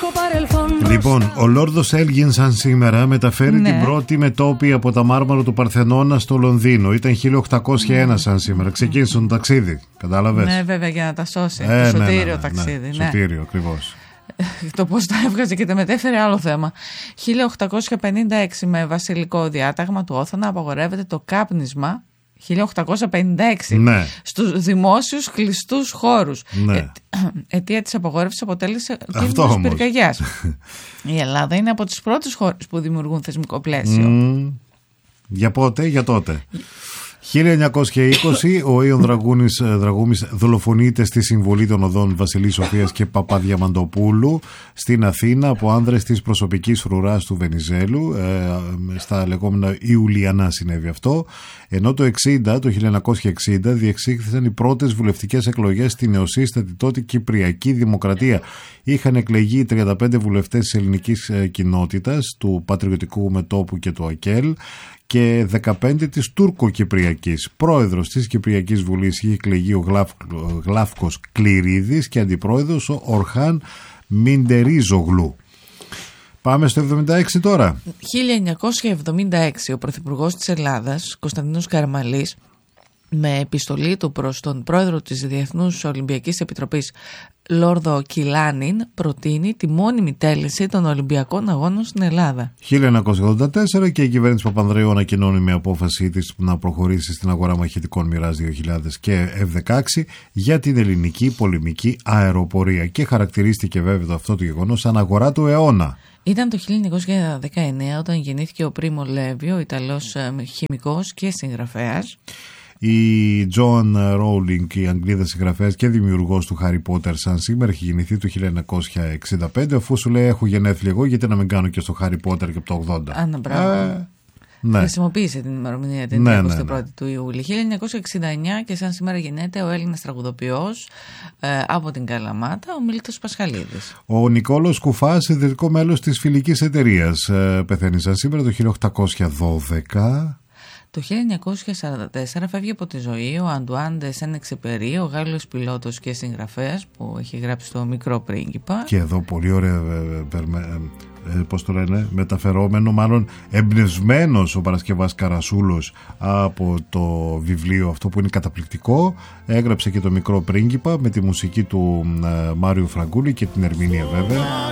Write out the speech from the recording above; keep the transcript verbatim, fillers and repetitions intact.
Λοιπόν, ο Λόρδος Έλγιν σαν σήμερα μεταφέρει ναι. την πρώτη μετώπη από τα μάρμαρα του Παρθενώνα στο Λονδίνο. Ήταν χίλια οκτακόσια ένα σαν σήμερα. Ξεκίνησε το ταξίδι, κατάλαβες. Ναι, βέβαια, για να τα σώσει. Ε, το ναι, σωτήριο ναι, ναι, ταξίδι. Ναι, ναι. Σωτήριο, ακριβώς. Το πώς τα έβγαζε και τα μετέφερε άλλο θέμα. χίλια οκτακόσια πενήντα έξι με βασιλικό διάταγμα του Όθωνα απαγορεύεται το κάπνισμα. χίλια οκτακόσια πενήντα έξι ναι. στους δημόσιους κλειστούς χώρους. Ναι. Ε, αιτία της απαγόρευσης αποτέλεσε κίνδυνος πυρκαγιάς. Η Ελλάδα είναι από τις πρώτες χώρες που δημιουργούν θεσμικό πλαίσιο. Mm. Για πότε, για τότε. χίλια εννιακόσια είκοσι ο Ιων Δραγούμης, Δραγούμης δολοφονείται στη συμβολή των οδών Βασιλής Σοφίας και Παπαδιαμαντοπούλου στην Αθήνα από άνδρες της προσωπικής φρουράς του Βενιζέλου. Ε, στα λεγόμενα Ιουλιανά συνέβη αυτό. Ενώ το εξήντα, το χίλια εννιακόσια εξήντα διεξήχθησαν οι πρώτες βουλευτικές εκλογές στη νεοσύστατη τότε Κυπριακή Δημοκρατία. Είχαν εκλεγεί τριάντα πέντε βουλευτές της ελληνικής κοινότητας, του Πατριωτικού Μετώπου και του ΑΚΕΛ, και δεκαπέντε της Τούρκο-Κυπριακής. Πρόεδρος της Κυπριακής Βουλής είχε εκλεγεί ο Γλάφ, Γλάφκος Κληρίδης και αντιπρόεδρος ο Ορχάν Μιντερίζογλου. Πάμε στο εβδομήντα έξι τώρα. χίλια εννιακόσια εβδομήντα έξι ο Πρωθυπουργός της Ελλάδας, Κωνσταντίνος Καραμαλής, με επιστολή του προς τον πρόεδρο της Διεθνούς Ολυμπιακής Επιτροπής Λόρδο Κιλάνιν, προτείνει τη μόνιμη τέλεση των Ολυμπιακών Αγώνων στην Ελλάδα. χίλια εννιακόσια ογδόντα τέσσερα και η κυβέρνηση Παπανδρέου ανακοινώνει με απόφασή της να προχωρήσει στην αγορά μαχητικών Μοιράζ δύο χιλιάδες και εφ δεκαέξι για την ελληνική πολεμική αεροπορία και χαρακτηρίστηκε βέβαια αυτό το γεγονός σαν αγορά του αιώνα. Ήταν το χίλια εννιακόσια δεκαεννέα όταν γεννήθηκε ο Πρίμο Λέβι, ο Ιταλός χημικός και συγγραφέας. Η Τζόαν Ρόουλινγκ, η Αγγλίδα συγγραφέας και δημιουργός του Χάρι Πότερ, σαν σήμερα, έχει γεννηθεί το χίλια εννιακόσια εξήντα πέντε. Αφού σου λέει έχω γενέθλια εγώ, γιατί να μην κάνω και στο Χάρι Πότερ και από το ογδόντα. Άνα, μπράβο. Ε, ναι. Χρησιμοποίησε την ημερομηνία την ναι, εικοστή πρώτη ναι, ναι. του Ιούλη. χίλια εννιακόσια εξήντα εννέα και σαν σήμερα γεννιέται ο Έλληνας τραγουδοποιός ε, από την Καλαμάτα, ο Μίλτος Πασχαλίδης. Ο Νικόλος Κουφάς, ιδρυτικό μέλος της Φιλικής Εταιρείας, ε, πεθαίνει σαν σήμερα το χίλια οκτακόσια δώδεκα. Το χίλια εννιακόσια σαράντα τέσσερα φεύγει από τη ζωή ο Αντουάν ντε Σεν-Εξεπερί, ο Γάλλος πιλότος και συγγραφέας που έχει γράψει το Μικρό Πρίγκιπα. Και εδώ πολύ ωραία, ε, ε, πώς το λένε, μεταφερόμενο, μάλλον εμπνευσμένος ο Παρασκευάς Καρασούλος από το βιβλίο αυτό που είναι καταπληκτικό. Έγραψε και το Μικρό Πρίγκιπα με τη μουσική του ε, Μάριου Φραγκούλη και την ερμηνεία βέβαια.